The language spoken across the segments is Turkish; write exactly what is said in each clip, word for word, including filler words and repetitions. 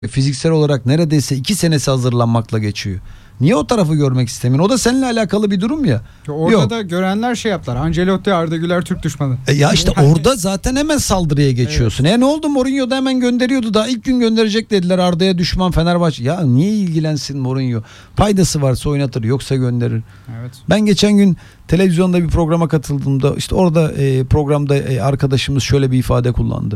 Fiziksel olarak neredeyse iki senesi hazırlanmakla geçiyor. Niye o tarafı görmek istemiyorsun? O da seninle alakalı bir durum ya. Orada Yok. da görenler şey yaptılar. Ancelotti, Arda Güler Türk düşmanı. E ya işte Yani- orada zaten hemen saldırıya geçiyorsun. Evet. E ne oldu? Mourinho da hemen gönderiyordu. Daha ilk gün gönderecek dediler. Arda'ya düşman Fenerbahçe. Ya niye ilgilensin Mourinho? Faydası varsa oynatır, yoksa gönderir. Evet. Ben geçen gün televizyonda bir programa katıldığımda işte orada e, programda e, arkadaşımız şöyle bir ifade kullandı.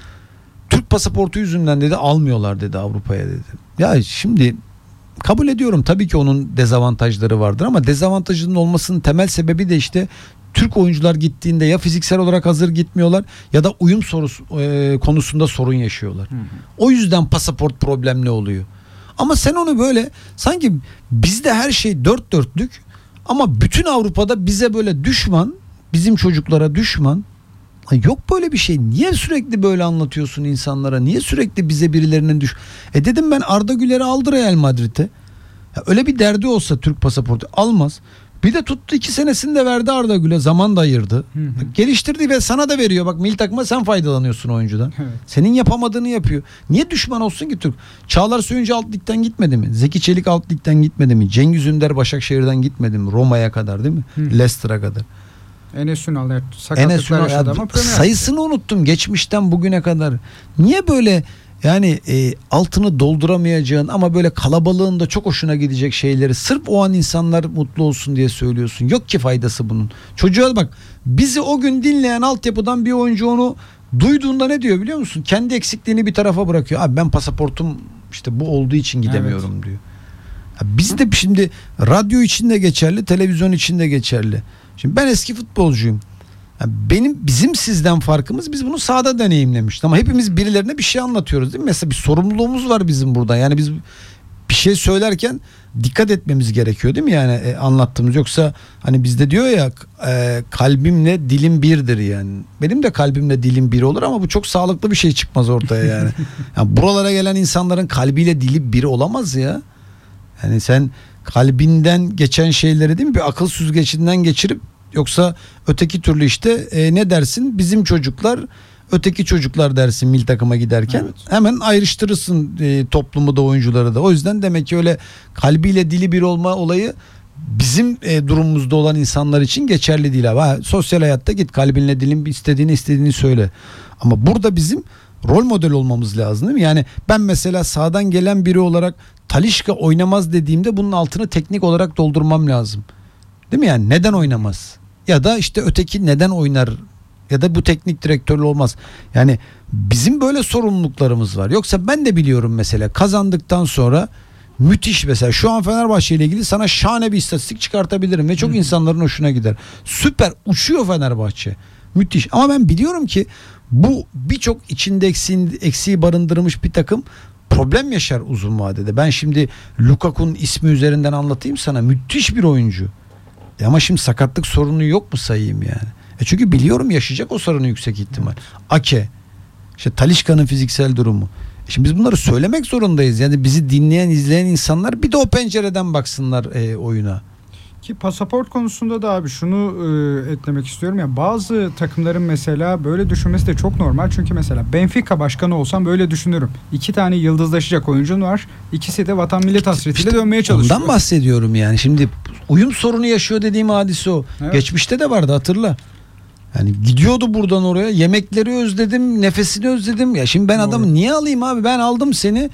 Türk pasaportu yüzünden dedi almıyorlar dedi Avrupa'ya dedi. Ya şimdi kabul ediyorum, tabii ki onun dezavantajları vardır ama dezavantajının olmasının temel sebebi de işte Türk oyuncular gittiğinde ya fiziksel olarak hazır gitmiyorlar ya da uyum sorusu, e, konusunda sorun yaşıyorlar. Hı hı. O yüzden pasaport problemli oluyor. Ama sen onu böyle sanki bizde her şey dört dörtlük ama bütün Avrupa'da bize böyle düşman, bizim çocuklara düşman. Yok böyle bir şey. Niye sürekli böyle anlatıyorsun insanlara? Niye sürekli bize birilerinin düş... E dedim ben Arda Güler'i aldı Real Madrid'e. Ya öyle bir derdi olsa Türk pasaportu almaz. Bir de tuttu iki senesini de verdi Arda Güler. Zaman da ayırdı. Hı hı. Geliştirdi ve sana da veriyor. Bak milli takıma sen faydalanıyorsun oyuncudan. Evet. Senin yapamadığını yapıyor. Niye düşman olsun ki Türk? Çağlar Söyüncü alt ligden gitmedi mi? Zeki Çelik alt ligden gitmedi mi? Cengiz Ünder Başakşehir'den gitmedi mi? Roma'ya kadar değil mi? Hı. Leicester'a kadar. Enes Ünal sakatlıklar yaşadı ama sayısını unuttum geçmişten bugüne kadar. Niye böyle yani e, altını dolduramayacağın ama böyle kalabalığın da çok hoşuna gidecek şeyleri sırf o an insanlar mutlu olsun diye söylüyorsun? Yok ki faydası bunun. Çocuğa bak, bizi o gün dinleyen altyapıdan bir oyuncu onu duyduğunda ne diyor biliyor musun? Kendi eksikliğini bir tarafa bırakıyor. Abi ben pasaportum işte bu olduğu için gidemiyorum evet. diyor. Ya biz de şimdi radyo için de geçerli, televizyon için de geçerli. Şimdi ben eski futbolcuyum. Yani benim bizim sizden farkımız, biz bunu sahada deneyimlemiştik. Ama hepimiz birilerine bir şey anlatıyoruz değil mi? Mesela bir sorumluluğumuz var bizim burada. Yani biz bir şey söylerken dikkat etmemiz gerekiyor değil mi? Yani e, anlattığımız, yoksa hani bizde diyor ya e, kalbimle dilim birdir yani. Benim de kalbimle dilim bir olur ama bu çok sağlıklı bir şey çıkmaz ortaya yani. Yani buralara gelen insanların kalbiyle dili bir olamaz ya. Yani sen kalbinden geçen şeyleri değil mi bir akıl süzgecinden geçirip, yoksa öteki türlü işte e, ne dersin bizim çocuklar öteki çocuklar dersin milli takıma giderken evet. hemen ayrıştırırsın e, toplumu da oyuncuları da. O yüzden demek ki öyle kalbiyle dili bir olma olayı bizim e, durumumuzda olan insanlar için geçerli değil abi. Ha, sosyal hayatta git kalbinle dilin istediğini istediğini söyle. Ama burada bizim rol model olmamız lazım değil mi? Yani ben mesela sağdan gelen biri olarak Talisca oynamaz dediğimde bunun altını teknik olarak doldurmam lazım. Değil mi yani? Neden oynamaz? Ya da işte öteki neden oynar? Ya da bu teknik direktörlü olmaz. Yani bizim böyle sorumluluklarımız var. Yoksa ben de biliyorum mesela kazandıktan sonra müthiş, mesela şu an Fenerbahçe ile ilgili sana şahane bir istatistik çıkartabilirim ve çok Hı. insanların hoşuna gider. Süper uçuyor Fenerbahçe. Müthiş. Ama ben biliyorum ki bu birçok içinde eksiği, eksiği barındırmış bir takım problem yaşar uzun vadede. Ben şimdi Lukaku'nun ismi üzerinden anlatayım sana. Müthiş bir oyuncu. E ama şimdi sakatlık sorunu yok mu sayayım yani? E çünkü biliyorum yaşayacak o sorunu yüksek ihtimal. Ake, işte Talisca'nın fiziksel durumu. E şimdi biz bunları söylemek zorundayız. Yani bizi dinleyen, izleyen insanlar bir de o pencereden baksınlar e, oyuna. Ki pasaport konusunda da abi şunu e, eklemek istiyorum ya, bazı takımların mesela böyle düşünmesi de çok normal. Çünkü mesela Benfica başkanı olsam böyle düşünürüm. İki tane yıldızlaşacak oyuncun var. İkisi de vatan millet hasretiyle işte dönmeye çalışıyor. Ondan bahsediyorum yani. Şimdi uyum sorunu yaşıyor dediğim hadise o. Evet. Geçmişte de vardı, hatırla. Yani gidiyordu buradan oraya. Yemekleri özledim, nefesini özledim. Ya şimdi ben Doğru. adamı niye alayım abi? Ben aldım seni.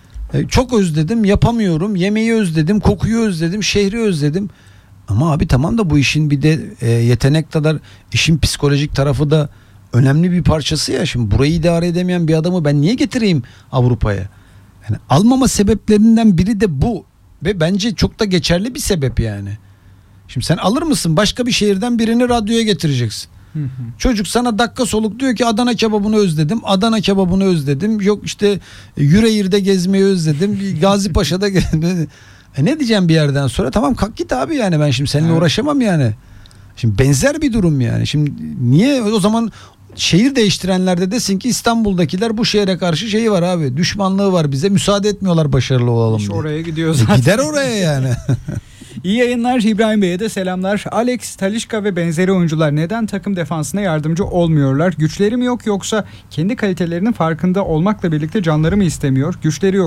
E, çok özledim, yapamıyorum. Yemeği özledim, kokuyu özledim, şehri özledim. Ama abi tamam da bu işin bir de e, yetenek kadar işin psikolojik tarafı da önemli bir parçası ya. Şimdi burayı idare edemeyen bir adamı ben niye getireyim Avrupa'ya? Yani almama sebeplerinden biri de bu ve bence çok da geçerli bir sebep yani. Şimdi sen alır mısın? Başka bir şehirden birini radyoya getireceksin. Hı hı. Çocuk sana dakika soluk diyor ki Adana kebabını özledim. Adana kebabını özledim. Yok işte Yüreğir'de gezmeyi özledim. Gazi Paşa'da gezmeyi. E ne diyeceğim bir yerden sonra? Tamam kalk git abi yani, ben şimdi seninle evet. uğraşamam yani. Şimdi benzer bir durum yani. Şimdi niye o zaman şehir değiştirenlerde desin ki İstanbul'dakiler bu şehre karşı şeyi var abi. Düşmanlığı var bize. Müsaade etmiyorlar başarılı olalım İş diye. oraya gidiyor zaten. E gider oraya yani. İyi yayınlar, İbrahim Bey'e de selamlar. Alex, Talisca ve benzeri oyuncular neden takım defansına yardımcı olmuyorlar? Güçleri mi yok, yoksa kendi kalitelerinin farkında olmakla birlikte canları mı istemiyor? Güçleri yok.